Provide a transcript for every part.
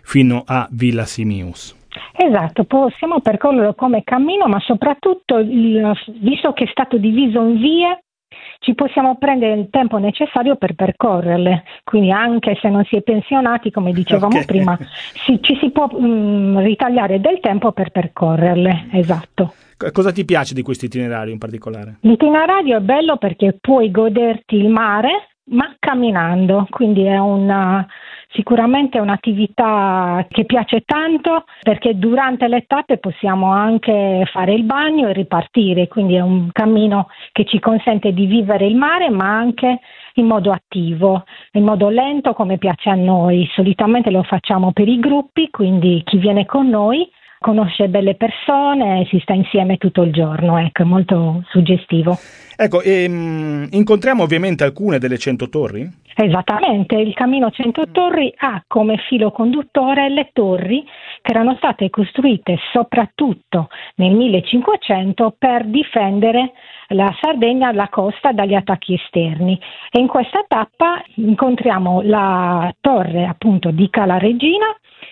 fino a Villa Simius. Esatto, possiamo percorrerlo come cammino, ma soprattutto, visto che è stato diviso in vie, ci possiamo prendere il tempo necessario per percorrerle, quindi anche se non si è pensionati, come dicevamo prima, ci si può ritagliare del tempo per percorrerle, esatto. Cosa ti piace di questo itinerario in particolare? L'itinerario è bello perché puoi goderti il mare, ma camminando, quindi è sicuramente un'attività che piace tanto, perché durante le tappe possiamo anche fare il bagno e ripartire, quindi è un cammino che ci consente di vivere il mare, ma anche in modo attivo, in modo lento come piace a noi. Solitamente lo facciamo per i gruppi, quindi chi viene con noi conosce belle persone, si sta insieme tutto il giorno, ecco, è molto suggestivo. Ecco, incontriamo ovviamente alcune delle 100 torri? Esattamente, il Cammino 100 Torri ha come filo conduttore le torri che erano state costruite soprattutto nel 1500 per difendere la Sardegna, la costa, dagli attacchi esterni, e in questa tappa incontriamo la torre appunto di Cala Regina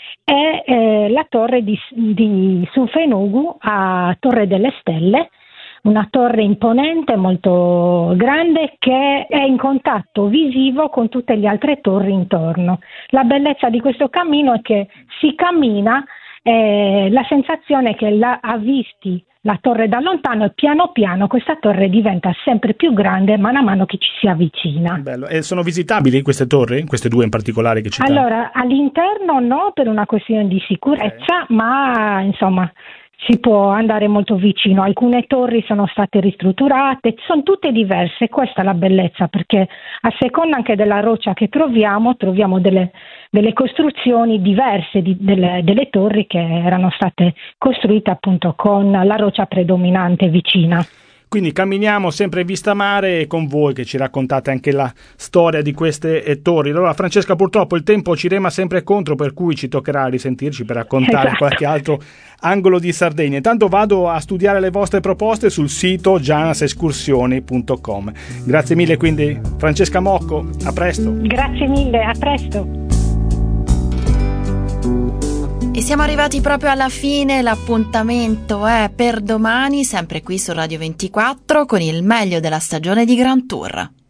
e la torre di Sufenugu a Torre delle Stelle, una torre imponente, molto grande, che è in contatto visivo con tutte le altre torri intorno. La bellezza di questo cammino è che si cammina, la sensazione è che ha visti la torre da lontano e piano piano questa torre diventa sempre più grande man mano che ci si avvicina. Bello. E sono visitabili queste torri? Queste due in particolare che citavi? Allora, all'interno no, per una questione di sicurezza, ma insomma si può andare molto vicino. Alcune torri sono state ristrutturate, sono tutte diverse, questa è la bellezza, perché a seconda anche della roccia che troviamo delle costruzioni diverse delle torri che erano state costruite appunto con la roccia predominante vicina. Quindi camminiamo sempre in vista mare e con voi che ci raccontate anche la storia di queste torri. Allora Francesca, purtroppo il tempo ci rema sempre contro, per cui ci toccherà risentirci per raccontare qualche altro angolo di Sardegna. Intanto vado a studiare le vostre proposte sul sito janasescursioni.com. Grazie mille quindi Francesca Mocco, a presto. Grazie mille, a presto. E siamo arrivati proprio alla fine, l'appuntamento è per domani, sempre qui su Radio 24, con il meglio della stagione di Grand Tour.